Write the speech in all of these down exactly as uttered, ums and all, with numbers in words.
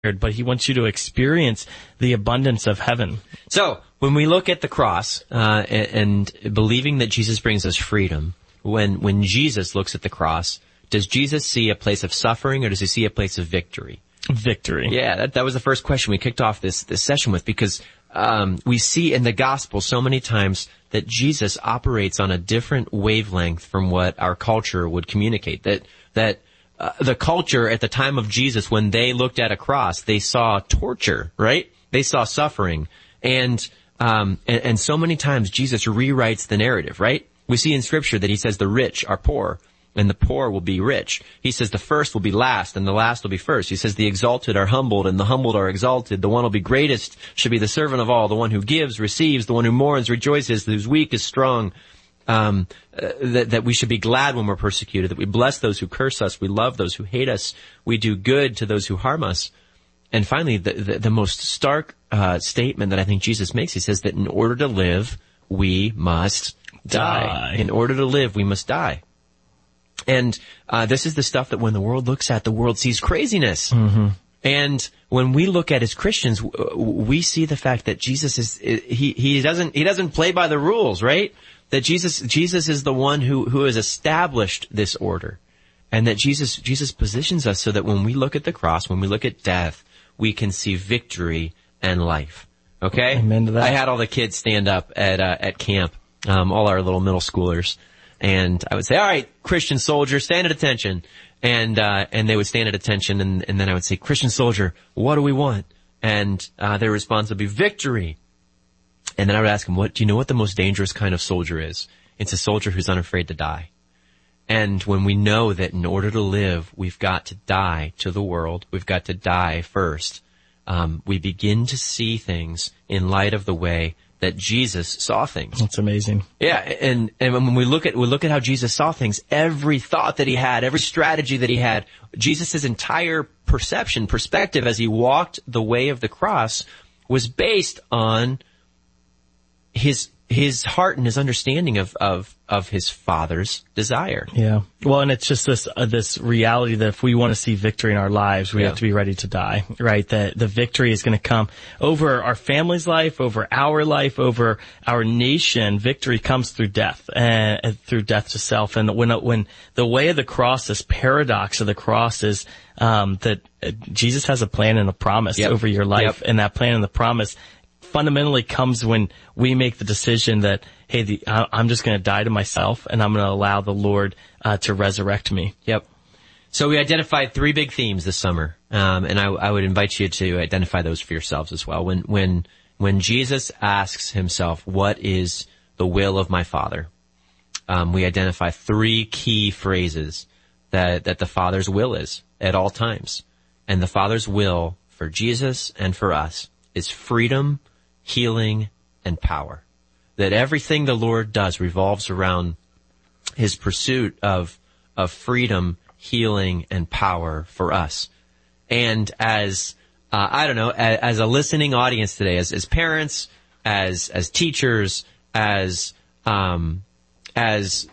but he wants you to experience the abundance of heaven. So, when we look at the cross, uh, and, and believing that Jesus brings us freedom, when, when Jesus looks at the cross, does Jesus see a place of suffering or does he see a place of victory? Victory. Yeah, that, that was the first question we kicked off this, this session with, because, um, we see in the gospel so many times that Jesus operates on a different wavelength from what our culture would communicate. That, that, Uh, the culture at the time of Jesus, when they looked at a cross, they saw torture, right? They saw suffering. And, um, and, and so many times Jesus rewrites the narrative, right? We see in scripture that he says the rich are poor and the poor will be rich. He says the first will be last and the last will be first. He says the exalted are humbled and the humbled are exalted. The one will be greatest should be the servant of all. The one who gives receives. The one who mourns rejoices. The who's weak is strong. Um, uh, that, that we should be glad when we're persecuted, that we bless those who curse us, we love those who hate us, we do good to those who harm us. And finally, the, the, the most stark, uh, statement that I think Jesus makes, he says that in order to live, we must die. die. In order to live, we must die. And, uh, this is the stuff that when the world looks at, the world sees craziness. Mm-hmm. And when we look at as Christians, we see the fact that Jesus is, he, he doesn't, he doesn't play by the rules, right? That Jesus, Jesus is the one who, who has established this order. And that Jesus, Jesus positions us so that when we look at the cross, when we look at death, we can see victory and life. Okay? Amen to that. I had all the kids stand up at, uh, at camp, um, all our little middle schoolers. And I would say, all right, Christian soldier, stand at attention. And, uh, and they would stand at attention and, and then I would say, Christian soldier, what do we want? And, uh, their response would be victory. And then I would ask him, what, do you know what the most dangerous kind of soldier is? It's a soldier who's unafraid to die. And when we know that in order to live, we've got to die to the world, we've got to die first, um, we begin to see things in light of the way that Jesus saw things. That's amazing. Yeah, and, and when we look at, we look at how Jesus saw things, every thought that he had, every strategy that he had, Jesus' entire perception, perspective as he walked the way of the cross was based on his, his heart and his understanding of, of, of his Father's desire. Yeah. Well, and it's just this, uh, this reality that if we want to see victory in our lives, we yeah. have to be ready to die, right? That the victory is going to come over our family's life, over our life, over our nation. Victory comes through death and, and through death to self. And when, when the way of the cross, this paradox of the cross is, um, that Jesus has a plan and a promise yep. over your life. Yep. And that plan and the promise fundamentally comes when we make the decision that, hey, the, I'm just going to die to myself and I'm going to allow the Lord uh, to resurrect me. Yep. So we identified three big themes this summer, um, and I, I would invite you to identify those for yourselves as well. When when when Jesus asks himself, "What is the will of my Father?" Um, we identify three key phrases that that the Father's will is at all times, and the Father's will for Jesus and for us is freedom, healing, and power. That everything the Lord does revolves around his pursuit of, of freedom, healing, and power for us. And as, uh, I don't know, as, as a listening audience today, as, as parents, as, as teachers, as, um, as,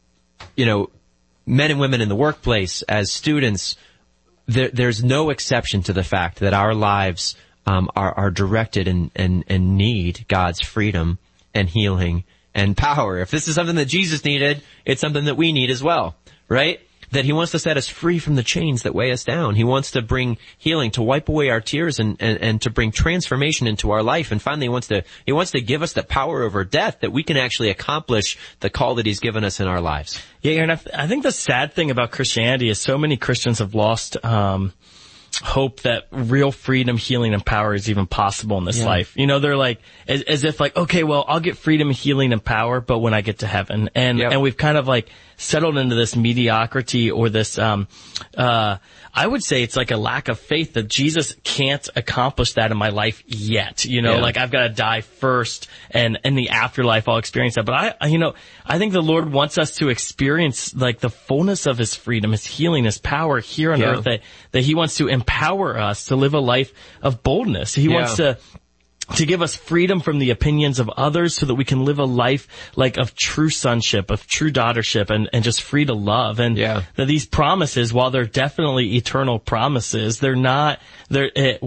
you know, men and women in the workplace, as students, there, there's no exception to the fact that our lives Um, are, are directed and, and, and need God's freedom and healing and power. If this is something that Jesus needed, it's something that we need as well, right? That he wants to set us free from the chains that weigh us down. He wants to bring healing, to wipe away our tears and, and, and to bring transformation into our life. And finally, he wants to, he wants to give us the power over death that we can actually accomplish the call that he's given us in our lives. Yeah, and I, th- I think the sad thing about Christianity is so many Christians have lost, um, hope that real freedom, healing, and power is even possible in this yeah. life. You know, they're like, as, as if like, okay, well, I'll get freedom, healing, and power, but when I get to heaven. And, yep. and we've kind of like settled into this mediocrity or this, um, uh, I would say it's like a lack of faith that Jesus can't accomplish that in my life yet. You know, yeah. like I've got to die first and in the afterlife I'll experience that. But I, you know, I think the Lord wants us to experience like the fullness of his freedom, his healing, his power here on yeah. earth, that, that he wants to empower us to live a life of boldness. He yeah. wants to to give us freedom from the opinions of others so that we can live a life like of true sonship, of true daughtership, and, and just free to love. And yeah. that these promises, while they're definitely eternal promises, they're not, they're, it,